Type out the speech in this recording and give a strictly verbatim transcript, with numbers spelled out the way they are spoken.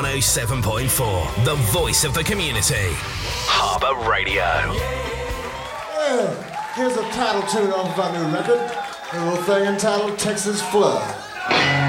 oh seven point four, the voice of the community. Harbour Radio. Yeah, here's a title tune off of our new record. A little thing entitled Texas Flood.